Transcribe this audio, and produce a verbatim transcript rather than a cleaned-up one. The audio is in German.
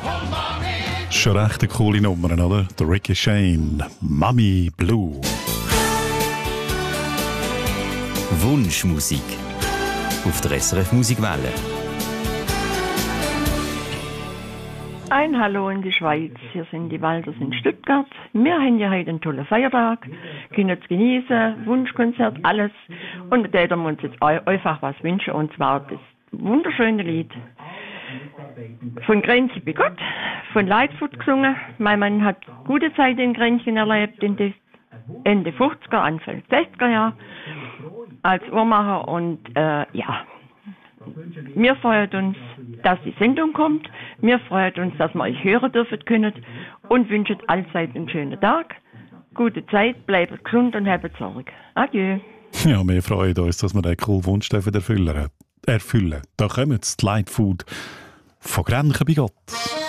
Schon recht eine coole Nummer, oder? Der Ricky Shane, Mami Blue. Wunschmusik auf der S R F Musikwelle. Ein Hallo in die Schweiz, hier sind die Walders in Stuttgart. Wir haben ja heute einen tollen Feiertag, können es genießen, Wunschkonzert, alles. Und da werden wir uns jetzt einfach was wünschen, und zwar das wunderschöne Lied von Grenchen bei Gott, von Lightfoot gesungen. Mein Mann hat gute Zeit in Grenchen erlebt, in den Ende fünfziger, Anfang sechziger Jahre als Uhrmacher, und äh, ja, wir freuen uns, dass die Sendung kommt. Wir freuen uns, dass wir euch hören dürfen können und wünschen allzeit einen schönen Tag, gute Zeit, bleibt gesund und habt Sorge. Adieu. Ja, wir freuen uns, dass wir diesen coolen Wunsch erfüllen dürfen. erfüllen. Da kommen die Lightfoot von Grenchen bei Gott.